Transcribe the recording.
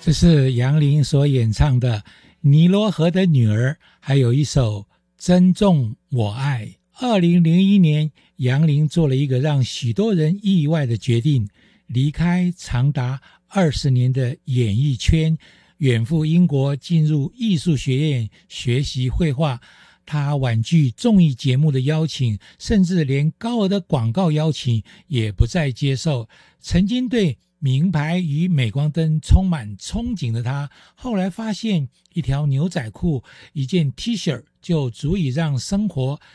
这是杨林所演唱的《尼罗河的女儿》，还有一首《珍重我爱》。2001年，杨林做了一个让许多人意外的决定，离开长达20年的演艺圈，远赴英国进入艺术学院学习绘画。他婉拒综艺节目的邀请，甚至连高额的广告邀请也不再接受。曾经对名牌与镁光灯充满憧憬的他，后来发现一条牛仔裤、一件 T 恤就足以让生活